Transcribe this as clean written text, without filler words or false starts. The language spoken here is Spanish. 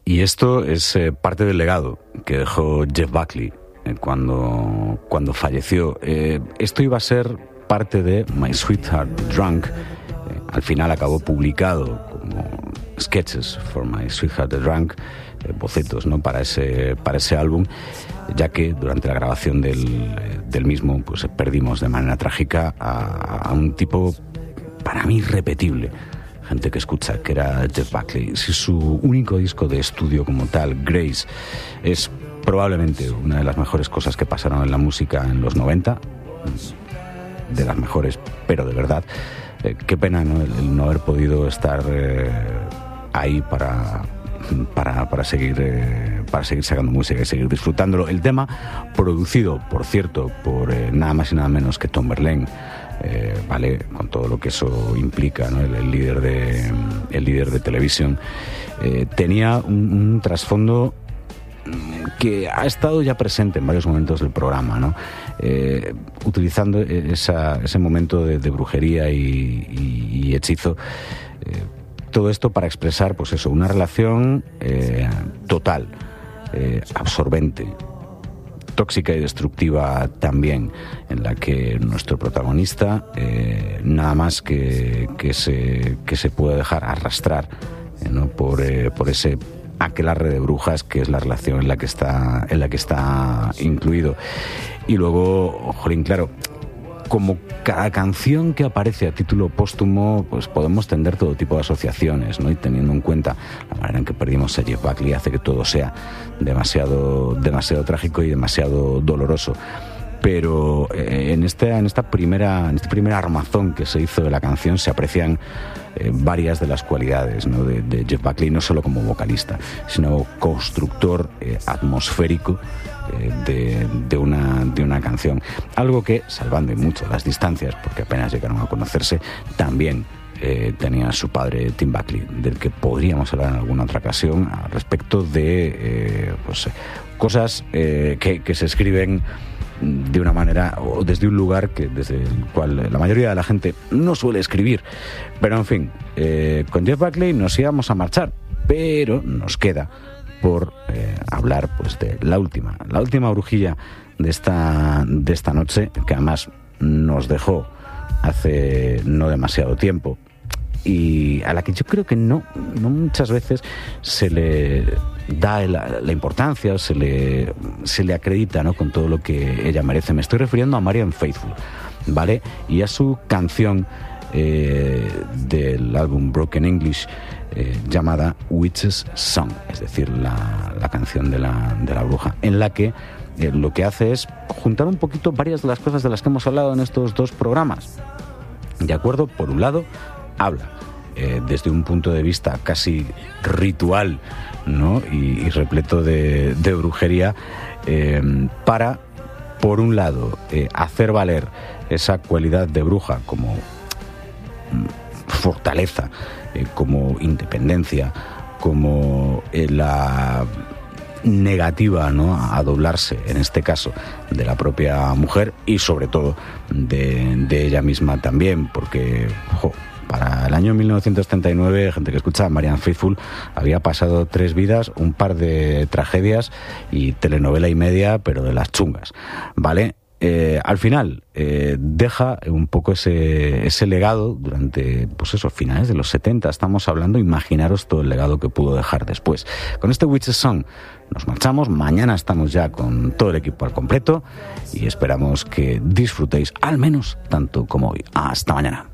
Y esto es parte del legado que dejó Jeff Buckley cuando falleció. Esto iba a ser parte de My Sweetheart Drunk. Al final acabó publicado como Sketches for My Sweetheart Drunk, bocetos, ¿no?, para ese álbum, ya que durante la grabación del mismo pues perdimos de manera trágica a un tipo para mí irrepetible. Gente que escucha, que era Jeff Buckley. Si su único disco de estudio como tal, Grace, es probablemente una de las mejores cosas que pasaron en la música en los 90, de las mejores, pero de verdad, qué pena, ¿no?, el no haber podido estar ahí para seguir sacando música y seguir disfrutándolo. El tema, producido, por cierto, por nada más y nada menos que Tom Verlaine, vale, con todo lo que eso implica, ¿no?, el líder de televisión, tenía un trasfondo que ha estado ya presente en varios momentos del programa, ¿no? Utilizando ese momento de brujería y hechizo, todo esto para expresar, pues eso, una relación total, absorbente, tóxica y destructiva también, en la que nuestro protagonista nada más que se puede dejar arrastrar, ¿no?, por ese aquelarre de brujas que es la relación en la que está incluido. Y luego, jolín, claro, como cada canción que aparece a título póstumo, pues podemos tender todo tipo de asociaciones, ¿no? Y teniendo en cuenta la manera en que perdimos a Jeff Buckley, hace que todo sea demasiado trágico y demasiado doloroso. Pero en este primer armazón que se hizo de la canción se aprecian varias de las cualidades, ¿no?, de Jeff Buckley, no solo como vocalista, sino constructor atmosférico de una canción. Algo que, salvando mucho las distancias, porque apenas llegaron a conocerse, también tenía su padre Tim Buckley, del que podríamos hablar en alguna otra ocasión al respecto de cosas que se escriben de una manera o desde un lugar desde el cual la mayoría de la gente no suele escribir. Pero en fin, con Jeff Buckley nos íbamos a marchar, pero nos queda por hablar pues de la última brujilla de esta noche, que además nos dejó hace no demasiado tiempo y a la que yo creo que no muchas veces se le da la importancia o se le acredita, ¿no?, con todo lo que ella merece. Me estoy refiriendo a Marianne Faithfull, ¿vale? Y a su canción del álbum Broken English, llamada Witch's Song, es decir, la canción de la bruja, en la que lo que hace es juntar un poquito varias de las cosas de las que hemos hablado en estos dos programas. ¿De acuerdo? Por un lado, habla desde un punto de vista casi ritual, ¿no?, y repleto de brujería, para, por un lado, hacer valer esa cualidad de bruja como fortaleza, como independencia, como la negativa, ¿no?, a doblarse, en este caso, de la propia mujer y sobre todo de ella misma también, porque para el año 1939, gente que escucha, Marianne Faithfull había pasado 3 vidas, un par de tragedias y telenovela y media, pero de las chungas, ¿vale? Al final deja un poco ese legado durante, pues eso, finales de los 70, estamos hablando. Imaginaros todo el legado que pudo dejar después. Con este Witch's Song nos marchamos. Mañana estamos ya con todo el equipo al completo y esperamos que disfrutéis al menos tanto como hoy. Hasta mañana.